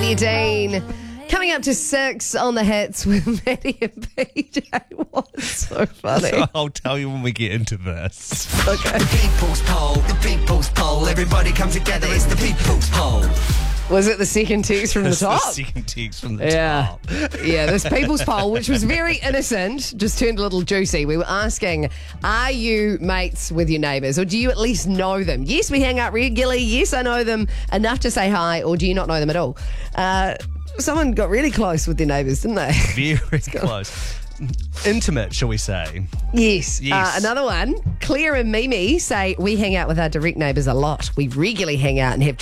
Maddie Dean. Coming up to 6 on the hits with Maddie and PJ. What's so funny? I'll tell you when we get into this. Okay. The people's poll. Everybody come together, it's the people's poll. Was it the second text from the It's top? the second text from the Yeah. top. Yeah, this people's poll, which was very innocent, just turned a little juicy. We were asking, are you mates with your neighbours, or do you at least know them? Yes, we hang out regularly. Yes, I know them enough to say hi, or do you not know them at all? Someone got really close with their neighbours, didn't they? Very close. Intimate, shall we say? Yes. Yes. Another one, Claire and Mimi say we hang out with our direct neighbours a lot. We regularly hang out and have